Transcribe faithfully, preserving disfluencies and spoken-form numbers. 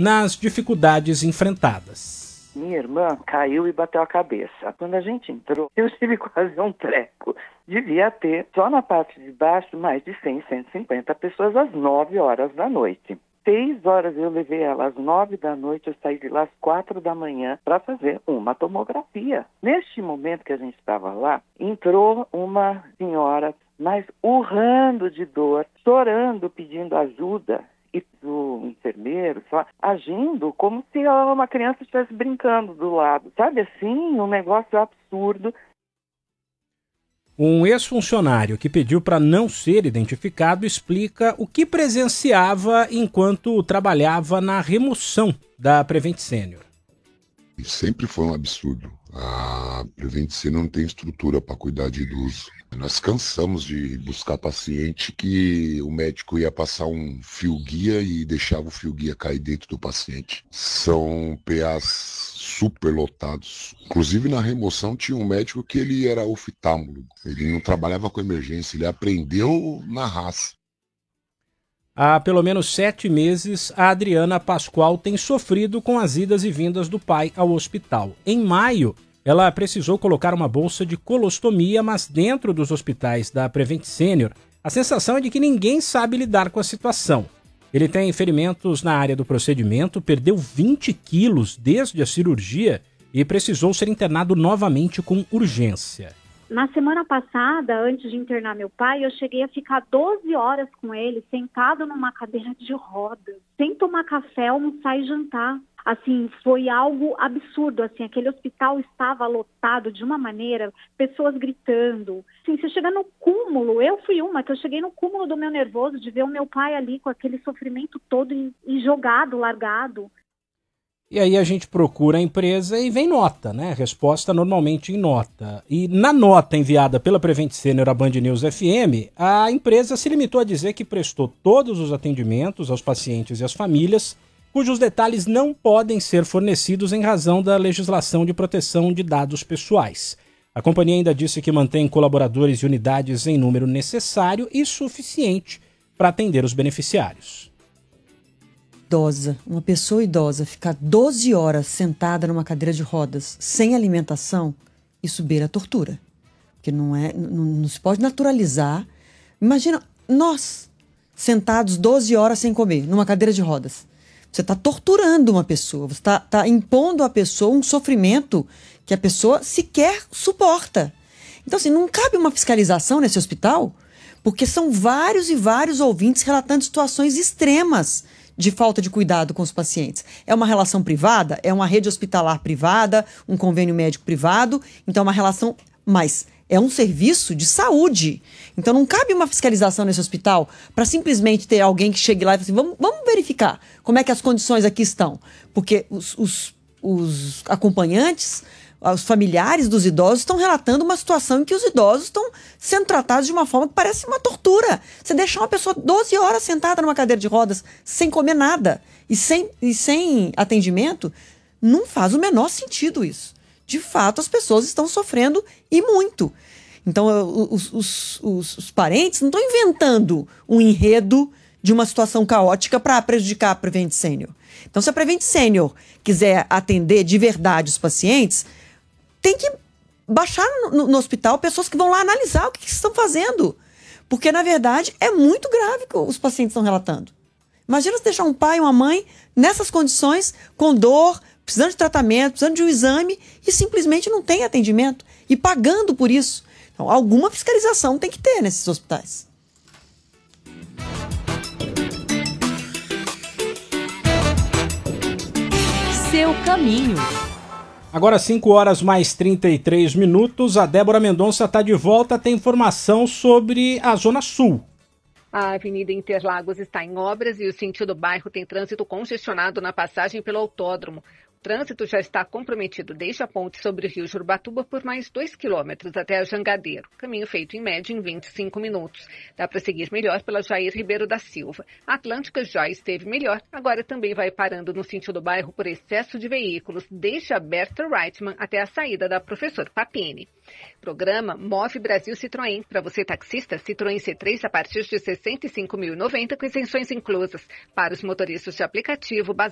nas dificuldades enfrentadas. Minha irmã caiu e bateu a cabeça. Quando a gente entrou, eu tive quase um treco. Devia ter, só na parte de baixo, mais de cem, cento e cinquenta pessoas às nove horas da noite. Seis horas eu levei ela, às nove da noite eu saí de lá às quatro da manhã para fazer uma tomografia. Neste momento que a gente estava lá, entrou uma senhora, mas urrando de dor, chorando, pedindo ajuda. E o enfermeiro só agindo como se uma criança estivesse brincando do lado. Sabe assim, um negócio absurdo. Um ex-funcionário que pediu para não ser identificado explica o que presenciava enquanto trabalhava na remoção da Prevent Senior. Sempre foi um absurdo. A Prevent Senior não tem estrutura para cuidar de idoso. Nós cansamos de buscar paciente que o médico ia passar um fio guia e deixava o fio guia cair dentro do paciente. São P As super lotados. Inclusive na remoção tinha um médico que ele era oftalmólogo. Ele não trabalhava com emergência, ele aprendeu na raça. Há pelo menos sete meses, a Adriana Pascoal tem sofrido com as idas e vindas do pai ao hospital. Em maio, ela precisou colocar uma bolsa de colostomia, mas dentro dos hospitais da Prevent Senior, a sensação é de que ninguém sabe lidar com a situação. Ele tem ferimentos na área do procedimento, perdeu vinte quilos desde a cirurgia e precisou ser internado novamente com urgência. Na semana passada, antes de internar meu pai, eu cheguei a ficar doze horas com ele, sentado numa cadeira de rodas, sem tomar café, almoçar e jantar. Assim, foi algo absurdo, assim, aquele hospital estava lotado de uma maneira, pessoas gritando. Assim, você chega no cúmulo, eu fui uma que eu cheguei no cúmulo do meu nervoso de ver o meu pai ali com aquele sofrimento todo e, e jogado, largado. E aí a gente procura a empresa e vem nota, né? Resposta normalmente em nota. E na nota enviada pela Prevent Senior à Band News F M, a empresa se limitou a dizer que prestou todos os atendimentos aos pacientes e às famílias, cujos detalhes não podem ser fornecidos em razão da legislação de proteção de dados pessoais. A companhia ainda disse que mantém colaboradores e unidades em número necessário e suficiente para atender os beneficiários. Idosa, uma pessoa idosa ficar doze horas sentada numa cadeira de rodas sem alimentação, isso beira a tortura. Porque não, é, não, não se pode naturalizar. Imagina nós sentados doze horas sem comer numa cadeira de rodas. Você está torturando uma pessoa, você está tá impondo à pessoa um sofrimento que a pessoa sequer suporta. Então, assim, não cabe uma fiscalização nesse hospital, porque são vários e vários ouvintes relatando situações extremas de falta de cuidado com os pacientes. É uma relação privada, é uma rede hospitalar privada, um convênio médico privado, então é uma relação, mas é um serviço de saúde. Então não cabe uma fiscalização nesse hospital para simplesmente ter alguém que chegue lá e fale assim, vamos, vamos verificar como é que as condições aqui estão. Porque os, os, os acompanhantes, os familiares dos idosos estão relatando uma situação em que os idosos estão sendo tratados de uma forma que parece uma tortura. Você deixar uma pessoa doze horas sentada numa cadeira de rodas sem comer nada e sem, e sem atendimento, não faz o menor sentido isso. De fato, as pessoas estão sofrendo e muito. Então, os, os, os, os parentes não estão inventando um enredo de uma situação caótica para prejudicar a Prevent Senior. Então, se a Prevent Senior quiser atender de verdade os pacientes, tem que baixar no, no hospital pessoas que vão lá analisar o que, que estão fazendo. Porque, na verdade, é muito grave que os pacientes estão relatando. Imagina se deixar um pai e uma mãe nessas condições, com dor, precisando de tratamento, precisando de um exame, e simplesmente não tem atendimento, e pagando por isso. Então, alguma fiscalização tem que ter nesses hospitais. Seu caminho. Agora cinco horas mais trinta e três minutos, a Débora Mendonça está de volta, tem informação sobre a Zona Sul. A Avenida Interlagos está em obras e o sentido bairro tem trânsito congestionado na passagem pelo autódromo. O trânsito já está comprometido desde a ponte sobre o rio Jurubatuba por mais dois quilômetros até a Jangadeiro. Caminho feito em média em vinte e cinco minutos. Dá para seguir melhor pela Jair Ribeiro da Silva. A Atlântica já esteve melhor, agora também vai parando no sentido bairro por excesso de veículos, desde a Berta Reitman até a saída da Professor Papini. Programa Move Brasil Citroën. Para você taxista, Citroën C três a partir de sessenta e cinco mil e noventa com isenções inclusas. Para os motoristas de aplicativo,